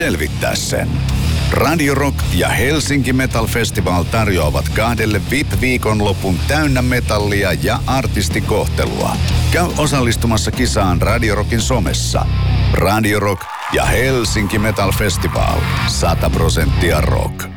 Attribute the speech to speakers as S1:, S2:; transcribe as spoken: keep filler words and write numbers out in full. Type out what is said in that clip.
S1: selvittää sen. Radio Rock ja Helsinki Metal Festival tarjoavat kahdelle V I P-viikonlopun täynnä metallia ja artistikohtelua. Käy osallistumassa kisaan Radio Rockin somessa. Radio Rock ja Helsinki Metal Festival. sata prosenttia rock.